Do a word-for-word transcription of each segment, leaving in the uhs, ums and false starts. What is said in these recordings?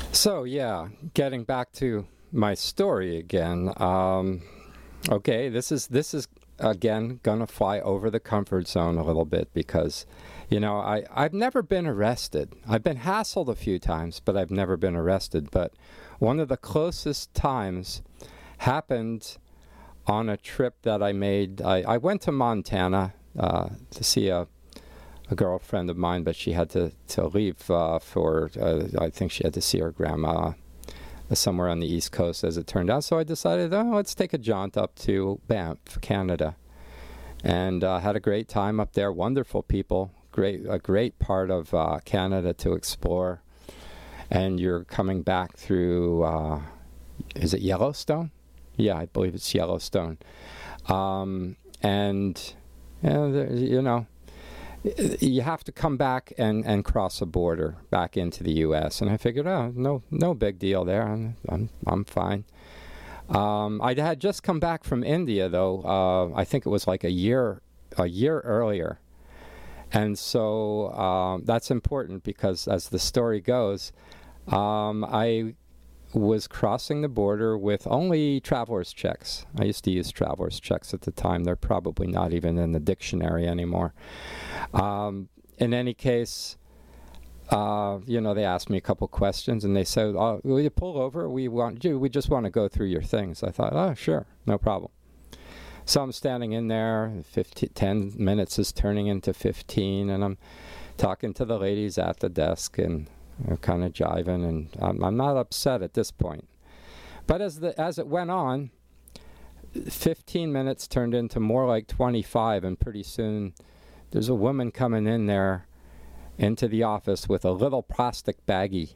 So yeah, getting back to my story again. Um, okay, this is this is again gonna fly over the comfort zone a little bit because, you know, I I've never been arrested. I've been hassled a few times, but I've never been arrested. But one of the closest times happened on a trip that I made. I, I went to Montana uh, to see a a girlfriend of mine, but she had to, to leave uh, for, uh, I think she had to see her grandma uh, somewhere on the East Coast, as it turned out. So I decided, oh, let's take a jaunt up to Banff, Canada. And uh, had a great time up there. Wonderful people. Great, a great part of uh, Canada to explore. And you're coming back through, uh, is it Yellowstone? Yeah, I believe it's Yellowstone. Um, and, you know, there, you know you have to come back and, and cross a border back into the U S And I figured, oh, no, no big deal there. I'm, I'm, I'm fine. Um, I had just come back from India, though. Uh, I think it was like a year, a year earlier. And so um, that's important because, as the story goes, um, I was crossing the border with only traveler's checks. I used to use traveler's checks at the time. They're probably not even in the dictionary anymore. Um, in any case, uh, you know, they asked me a couple questions, and they said, oh, will you pull over? We want you. We just want to go through your things. I thought, oh, sure, no problem. So I'm standing in there. fifteen, ten minutes is turning into fifteen, and I'm talking to the ladies at the desk, and we're kind of jiving, and I'm, I'm not upset at this point. But as the as it went on, fifteen minutes turned into more like twenty-five, and pretty soon there's a woman coming in there into the office with a little plastic baggie.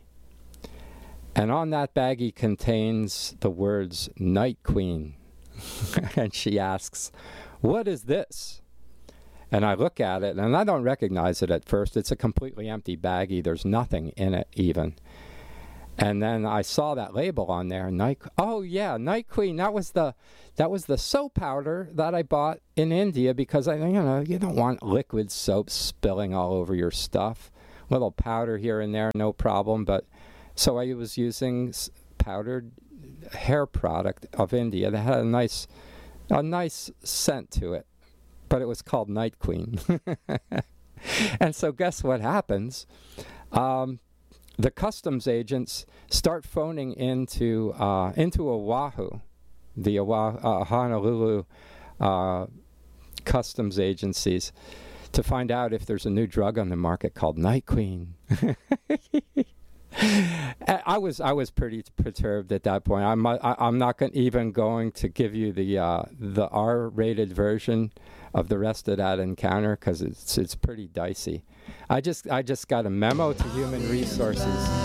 And on that baggie contains the words Night Queen. And she asks, "What is this?" And I look at it, and I don't recognize it at first. It's a completely empty baggie. There's nothing in it, even. And then I saw that label on there. Night. Oh yeah, Night Queen. That was the, that was the soap powder that I bought in India because I, you know, you don't want liquid soap spilling all over your stuff. Little powder here and there, no problem. But so I was using powdered hair product of India that had a nice, a nice scent to it. But it was called Night Queen. And so guess what happens? Um, the customs agents start phoning into uh, into Oahu, the Oahu, uh, Honolulu uh, customs agencies, to find out if there's a new drug on the market called Night Queen. I was I was pretty perturbed at that point. I'm I, I'm not gonna, even going to give you the uh, the R-rated version of the rest of that encounter because it's it's pretty dicey. I just I just got a memo to Human Resources.